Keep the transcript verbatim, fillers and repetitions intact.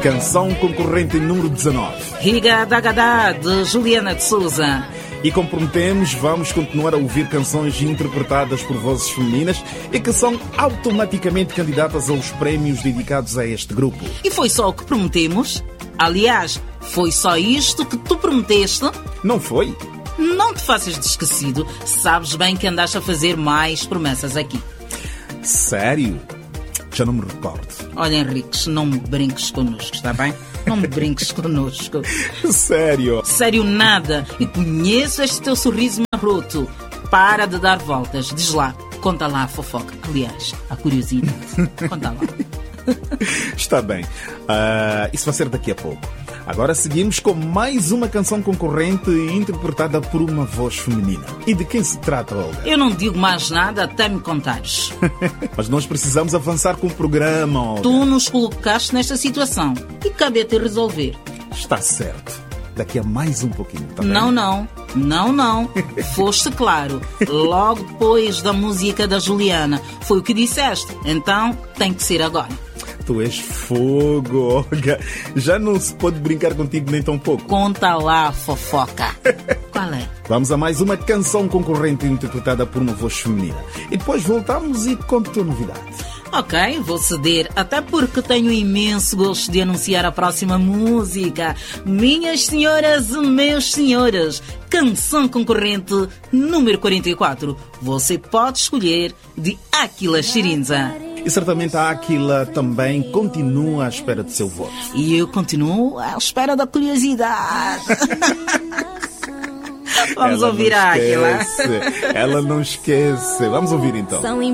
Canção concorrente número dezanove. Riga Dagadá, de Juliana de Souza. E como prometemos, vamos continuar a ouvir canções interpretadas por vozes femininas e que são automaticamente candidatas aos prémios dedicados a este grupo. E foi só o que prometemos? Aliás, foi só isto que tu prometeste? Não foi? Não te faças de esquecido. Sabes bem que andaste a fazer mais promessas aqui. Sério? Já não me recordo. Olha, Henriques, não me brinques connosco, está bem? Não me brinques connosco. Sério? Sério nada. E conheço este teu sorriso maroto. Para de dar voltas. Diz lá, conta lá a fofoca. Aliás, a curiosidade. Conta lá. Está bem. Uh, isso vai ser daqui a pouco. Agora seguimos com mais uma canção concorrente interpretada por uma voz feminina. E de quem se trata, Olga? Eu não digo mais nada até me contares. Mas nós precisamos avançar com o programa, Olga. Tu nos colocaste nesta situação e cabe a te resolver. Está certo. Daqui a mais um pouquinho, tá bem? Não, não. Não, não. Foste claro. Logo depois da música da Juliana. Foi o que disseste. Então tem que ser agora. Tu és fogo, Olga. Já não se pode brincar contigo nem tão pouco. Conta lá, fofoca. Qual é? Vamos a mais uma canção concorrente interpretada por uma voz feminina. E depois voltamos e conto a novidade. Ok, vou ceder, até porque tenho imenso gosto de anunciar a próxima música. Minhas senhoras e meus senhores, canção concorrente número quarenta e quatro. Você pode escolher, de Aquila Chirinza. E certamente a Aquila também continua à espera de seu voto. E eu continuo à espera da curiosidade. Vamos Ela ouvir a Aquila. Ela não esquece. Vamos ouvir então.